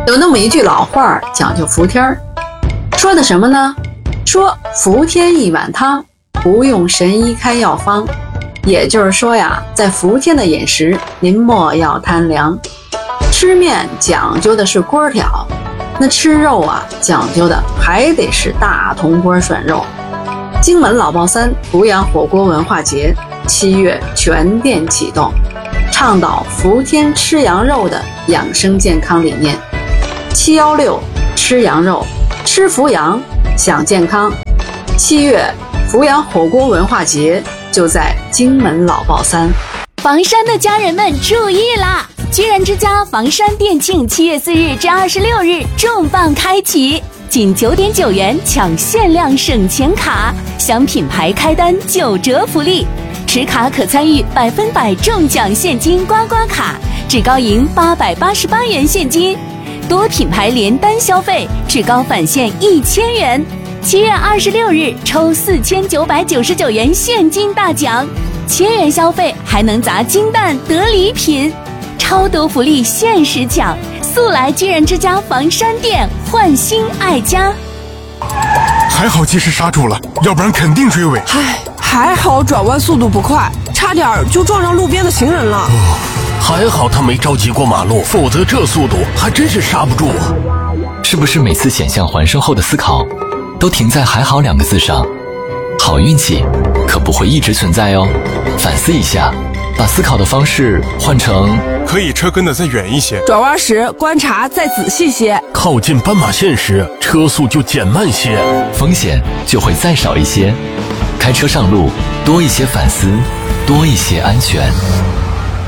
有那么一句老话讲究服天儿，说的什么呢？说服天一碗汤，不用神医开药方。也就是说呀，在服天的饮食，您莫要贪凉。吃面讲究的是锅挑，那吃肉啊，讲究的还得是大铜锅涮肉。荆门老爆三阜阳火锅文化节7月全店启动，倡导服天吃羊肉的养生健康理念。716吃羊肉，吃阜阳，享健康。7月阜阳火锅文化节就在荆门老爆三。 房山的家人们注意啦！居然之家房山店庆7月4日至26日重磅开启，仅9.9元抢限量省钱卡，享品牌开单9折福利，持卡可参与100%中奖现金刮刮卡，至高赢888元现金，多品牌连单消费至高返现1000元。7月26日抽4999元现金大奖，1000元消费还能砸金蛋得礼品，超多福利限时抢，速来居然之家房山店焕新爱家。 还好及时刹住了，要不然肯定追尾。 还好转弯速度不快，差点就撞上路边的行人了。 还好他没着急过马路，否则这速度还真是刹不住啊。 是不是每次险象环生后的思考都停在还好2个字上？好运气可不会一直存在哦，反思一下，把思考的方式换成可以车跟得再远一些， 转弯时观察再仔细些， 靠近斑马线时车速就减慢些， 风险就会再少一些。开车上路多一些反思，多一些安全。